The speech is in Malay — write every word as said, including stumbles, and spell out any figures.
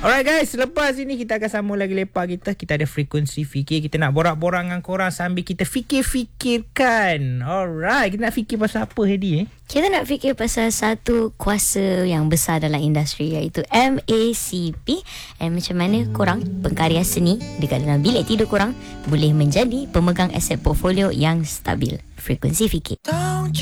Alright guys, selepas ini kita akan sambung lagi lepak kita. Kita ada frekuensi fikir. Kita nak borak-borak dengan korang sambil kita fikir-fikirkan. Alright, kita nak fikir pasal apa Hedi eh? Kita nak fikir pasal satu kuasa yang besar dalam industri, iaitu M A C P. And macam mana korang, pengkarya seni dekat dalam bilik tidur korang, boleh menjadi pemegang aset portfolio yang stabil. Frekuensi fikir.